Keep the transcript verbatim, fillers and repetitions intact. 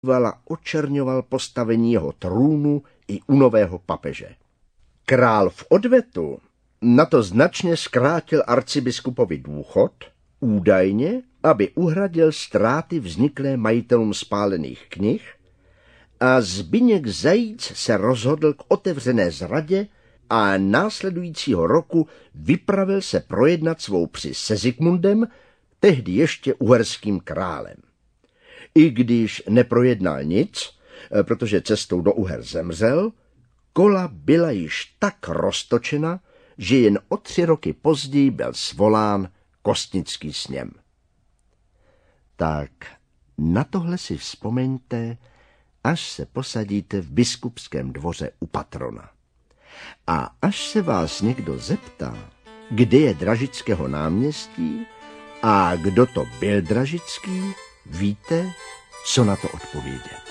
vala očerňoval postavení jeho trůnu i u nového papeže. Král v odvetu na to značně zkrátil arcibiskupovi důchod, údajně, aby uhradil ztráty vzniklé majitelům spálených knih, a Zbyněk Zajíc se rozhodl k otevřené zradě a následujícího roku vypravil se projednat svou při se Zikmundem, tehdy ještě uherským králem. I když neprojednal nic, protože cestou do Uher zemřel, kola byla již tak roztočena, že jen o tři roky později byl svolán kostnický sněm. Tak na tohle si vzpomeňte, až se posadíte v biskupském dvoře u patrona. A až se vás někdo zeptá, kde je Dražického náměstí a kdo to byl Dražický, víte, co na to odpovědět.